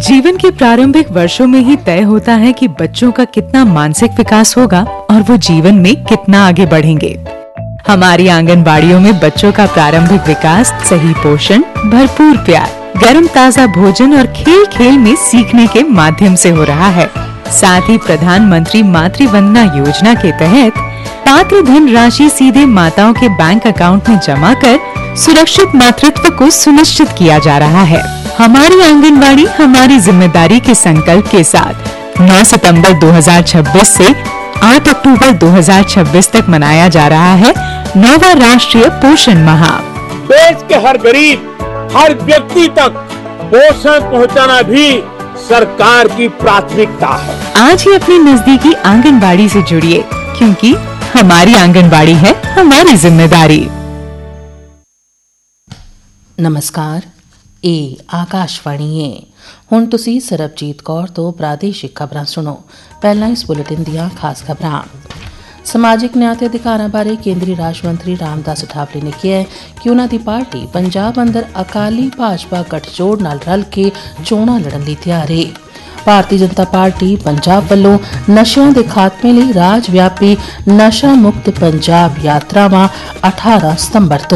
जीवन के प्रारंभिक वर्षों में ही तय होता है कि बच्चों का कितना मानसिक विकास होगा और वो जीवन में कितना आगे बढ़ेंगे। हमारी आंगनबाड़ियों में बच्चों का प्रारंभिक विकास सही पोषण, भरपूर प्यार, गर्म ताजा भोजन और खेल खेल में सीखने के माध्यम से हो रहा है। साथ ही प्रधानमंत्री मातृ वंदना योजना के तहत पात्र धन राशि सीधे माताओं के बैंक अकाउंट में जमा कर सुरक्षित मातृत्व को सुनिश्चित किया जा रहा है। हमारी आंगनबाड़ी हमारी जिम्मेदारी के संकल्प के साथ 9 सितंबर 2026 से 8 अक्टूबर 2026 तक मनाया जा रहा है 9वां राष्ट्रीय पोषण माह। देश के हर गरीब, हर व्यक्ति तक पोषण पहुंचाना भी सरकार की प्राथमिकता है। आज ही अपनी नजदीकी आंगनबाड़ी से जुड़िए, क्योंकि हमारी आंगनबाड़ी है हमारी जिम्मेदारी। नमस्कार, ਇਹ ਆਕਾਸ਼ਵਾਣੀ ਹੈ। ਹੁਣ ਤੁਸੀਂ ਸਰਬਜੀਤ ਕੌਰ ਤੋਂ ਪ੍ਰਾਦੇਸ਼ਿਕ ਖਬਰਾਂ ਸੁਣੋ। ਪਹਿਲਾਂ ਇਸ ਬੁਲੇਟਿਨ ਦੀਆਂ ਖਾਸ ਖਬਰਾਂ। ਸਮਾਜਿਕ ਨਿਆਂ ਤੇ ਅਧਿਕਾਰਾਂ ਬਾਰੇ ਕੇਂਦਰੀ ਰਾਜ ਮੰਤਰੀ ਰਾਮਦਾਸ ਅਠਾਵਲੇ ਨੇ ਕਿਹਾ ਕਿ ਉਨ੍ਹਾਂ ਦੀ ਪਾਰਟੀ ਪੰਜਾਬ ਅੰਦਰ ਅਕਾਲੀ ਭਾਜਪਾ ਗਠਜੋੜ ਨਾਲ ਰਲ ਕੇ ਚੋਣਾਂ ਲੜਨ ਲਈ ਤਿਆਰ ਹੈ। ਭਾਰਤੀ ਜਨਤਾ ਪਾਰਟੀ ਪੰਜਾਬ ਵੱਲੋਂ ਨਸ਼ਿਆਂ ਦੇ ਖਾਤਮੇ ਲਈ ਰਾਜ ਵਿਆਪੀ ਨਸ਼ਾ ਮੁਕਤ ਪੰਜਾਬ ਯਾਤਰਾਵਾਂ 18 ਸਤੰਬਰ ਤੋਂ